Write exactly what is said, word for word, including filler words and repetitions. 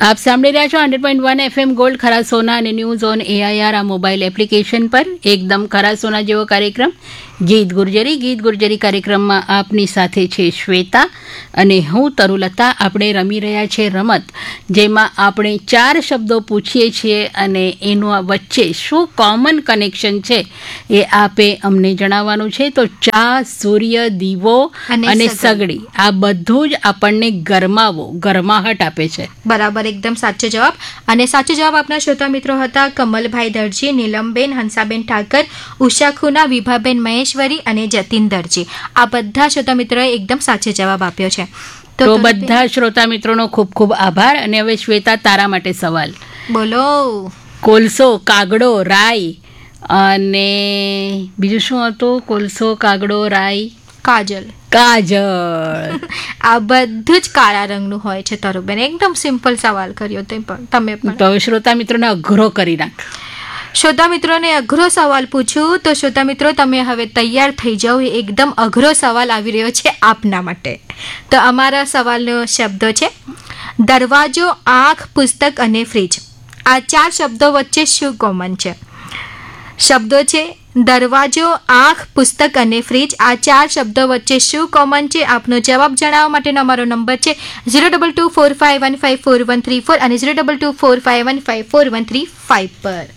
આપ સાંભળી રહ્યા છો hundred point one FM gold ખરા સોના અને ન્યૂઝ ઓન એઆઈઆર આ મોબાઈલ એપ્લિકેશન પર એકદમ ખરા સોના જેવો કાર્યક્રમ ગીત ગુર્જરી ગીત ગુર્જરી કાર્યક્રમમાં આપની સાથે છે શ્વેતા અને હું તરુલતા. આપણે રમી રહ્યા છીએ રમત, જેમાં આપણે ચાર શબ્દો પૂછીએ છીએ અને એનું વચ્ચે શું કોમન કનેક્શન છે એ આપે અમને જણાવવાનું છે. તો ચા, સૂર્ય, દીવો અને સગડી આ બધું જ આપણને ગરમાવો ગરમાહટ આપે છે. બરાબર, એકદમ સાચો જવાબ. અને સાચો જવાબ આપના શ્રોતા મિત્રો હતા કમલભાઈ દરજી, નીલમબેન, હંસાબેન ઠાકર, ઉષા ખુના, વિભાબેન મહેશ્વરી અને જતીન દરજી. આ બધા શ્રોતા મિત્રોએ એકદમ સાચો જવાબ આપ્યો છે. તો બધા શ્રોતા મિત્રોનો ખૂબ ખૂબ આભાર. અને હવે શ્વેતા, તારા માટે સવાલ. બોલો. કોલસો, કાગડો, રાઈ અને બીજું શું હતું? કોલસો, કાગડો, રાઈ, કાજલ. કાજલ. આ બધું જ કાળા રંગનું હોય છે. તરુબેન એકદમ સિમ્પલ સવાલ કર્યો તે પણ તમે પણ. તો શ્રોતા મિત્રોને અઘરો કરી નાખ. શ્રોતા મિત્રોને અઘરો સવાલ પૂછું તો શ્રોતા મિત્રો તમે હવે તૈયાર થઈ જાઓ. એકદમ અઘરો સવાલ આવી રહ્યો છે આપના માટે. તો અમારા સવાલનો શબ્દો છે દરવાજો, આંખ, પુસ્તક અને ફ્રીજ. આ ચાર શબ્દો વચ્ચે શું કોમન છે? શબ્દો છે દરવાજો, આંખ, પુસ્તક અને ફ્રીજ. આ ચાર શબ્દો વચ્ચે શું કોમન છે? આપનો જવાબ જણાવવા માટેનો અમારો નંબર છે zero double two four five one five four one three four અને zero double two four five one five four one three five પર.